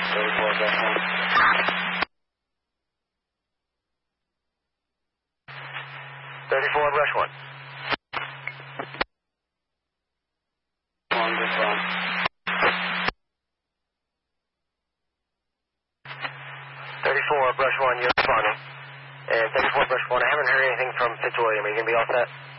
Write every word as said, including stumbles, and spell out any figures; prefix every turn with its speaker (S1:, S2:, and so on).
S1: thirty-four, brush one.
S2: thirty-four, brush one.
S1: One, just one.
S2: thirty-four, brush one, you're responding. And thirty-four, brush one, I haven't heard anything from Fitzwilliam. Are you going to be all set?